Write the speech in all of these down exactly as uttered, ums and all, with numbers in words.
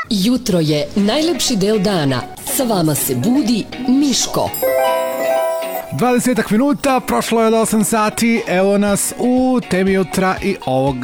Jutro je najlepši deo dana. Sa vama se budi Miško. dvadeset minuta, prošlo je od osam sati, evo nas u temi jutra i ovog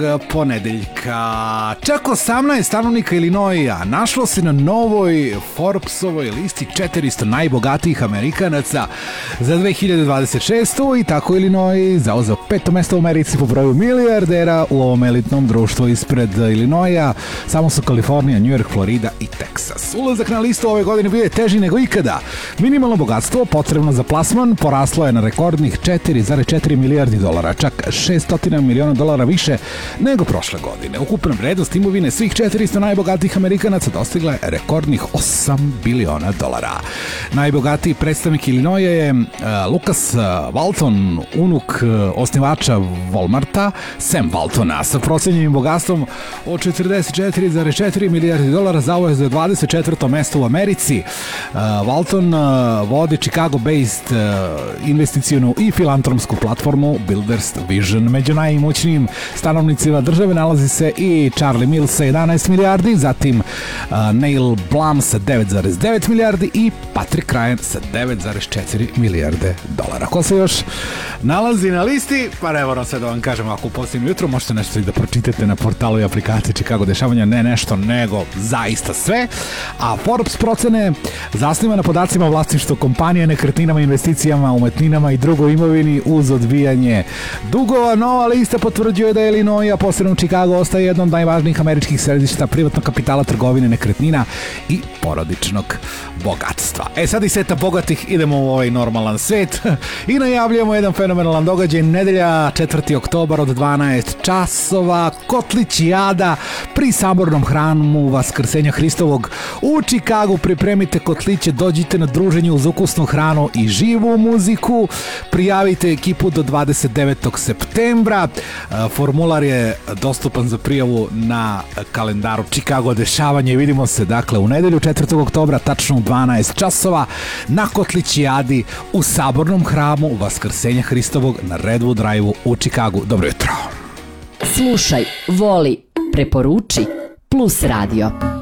ponedeljka. Čak osamnaest stanovnika Illinoisa našlo se na novoj Forbesovoj listi četiristo najbogatijih Amerikanaca za dve hiljade dvadeset šestu. i tako Illinois zauzeo peto mesto u Americi po broju milijardera u ovom elitnom društvu. Ispred Illinoisa samo su Kalifornija, New York, Florida i Teksas. Ulazak na listu ove godine bio je teži nego ikada. Minimalno bogatstvo potrebno za plasman poraslo je na rekordnih četiri zarez četiri milijardi dolara, čak šesto miliona dolara više nego prošle godine. Ukupna vrednost imovine svih četiristo najbogatijih Amerikanaca dostigla je rekordnih osam biliona dolara. Najbogatiji predstavnik Illinoisa je uh, Lucas Walton, unuk uh, osnivača Walmarta, Sam Waltona, sa procenjenim bogatstvom od četrdeset četiri zarez četiri milijardi dolara zauzeo za dvadeset četvrto mesto u Americi. Uh, Walton uh, vodi Chicago-based uh, investicionu i filantropsku platformu Builders Vision. Među najimućnijim stanovnicima države nalazi se i Charlie Mills sa jedanaest milijardi, zatim uh, Neil Blum sa devet zarez devet milijardi i Patrick Ryan sa devet zarez četiri milijarde dolara. Ko se još nalazi na listi? Pa evo sve da vam kažem, ako u posljednjem jutru možete nešto i da pročitate na portalu i aplikaciji Chicago dešavanja, ne nešto nego zaista sve. A Forbes procene zasniva na podacima vlasništva kompanije, nekretninama, investicijama, umetninama i drugoj imovini uz odbijanje dugova. Nova lista potvrđuje da Illinois, a posebno Chicago, ostaje jedno od najvažnijih američkih središta privatnog kapitala, trgovine, nekretnina i porodičnog bogatstva. E sad i seta bogatih, idemo u ovaj normalan svet i najavljamo jedan fenomenalan događaj. Nedelja četvrti oktobar od dvanaest časova, kotlićijada pri sabornom hramu Vaskrsenja Hristovog u Chicagu. Pripremite kotliće, dođite na druženje uz ukusnu hranu i živu muziku. Prijavite ekipu do dvadeset devetog septembra. Formular je dostupan za prijavu na kalendaru Chicago dešavanja i vidimo se dakle u nedelju četvrtog oktobra tačno u dvanaest časova na kotlićijadi u sabornom hramu Vaskrsenja Hristovog na Redwood Drive-u u Chicagu. Dobro jutro. Slušaj, voli, preporuči, Plus Radio.